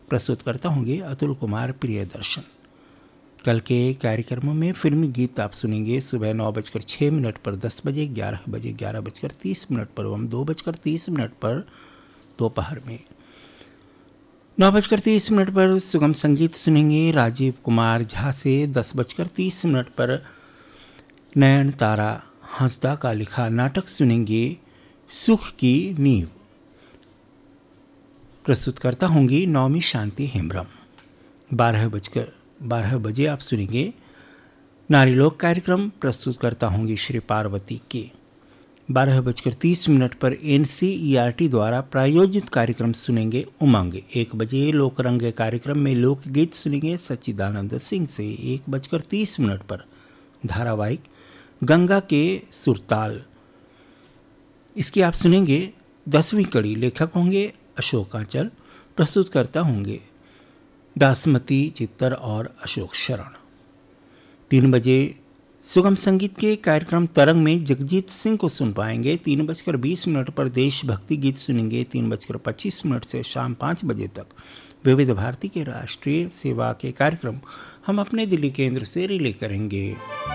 प्रस्तुत करता होंगे अतुल कुमार प्रियदर्शन। कल के कार्यक्रमों में फिल्मी गीत आप सुनेंगे सुबह 9:06 पर 10 बजे, 11 बजे, 11:30 पर एवं 2:30 पर दोपहर में। 9:30 पर सुगम संगीत सुनेंगे राजीव कुमार झा से। 10:30 पर नयन तारा हंसदा का लिखा नाटक सुनेंगे सुख की नींव। प्रस्तुत करता होंगी नौमी शांति हेम्ब्रम। 12 बजे आप सुनेंगे नारीलोक कार्यक्रम। प्रस्तुत करता होंगी श्री पार्वती के। 12:30 पर NCERT द्वारा प्रायोजित कार्यक्रम सुनेंगे उमंग। 1 बजे लोकरंग कार्यक्रम में लोकगीत सुनेंगे सच्चिदानंद सिंह से। 1:30 पर धारावाहिक गंगा के सुरताल, इसकी आप सुनेंगे 10वीं कड़ी। लेखक होंगे अशोक आंचल। प्रस्तुत करता होंगे दासमती चित्तर और अशोक शरण। 3 बजे सुगम संगीत के कार्यक्रम तरंग में जगजीत सिंह को सुन पाएंगे। 3:20 पर देशभक्ति गीत सुनेंगे। 3:25 से शाम 5 बजे तक विविध भारती के राष्ट्रीय सेवा के कार्यक्रम हम अपने दिल्ली केंद्र से रिले करेंगे।